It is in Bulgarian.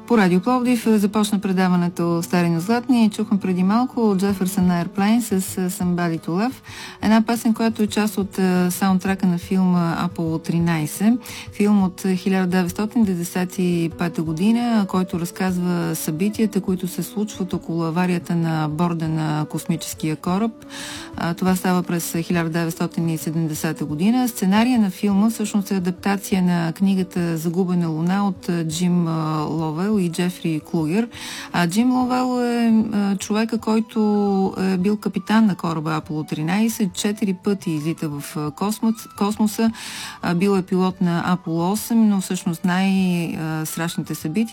По Радио Пловдив започна предаването Стари но златни. Чухме преди малко от Jefferson Airplane с Somebody to Love. Една песен, която е част от саундтрака на филма Аполо 13. Филм от 1995 година, който разказва събитията, които се случват около аварията на борда на космическия кораб. Това става през 1970 година. Сценария на филма всъщност е адаптация на книгата Загубена луна от Джим Ловел и Джефри Клугер. Джим Ловел е човека, който е бил капитан на кораба Аполо 13, 4 пъти излита в космоса. Бил е пилот на Аполо 8, но всъщност най-страшните събития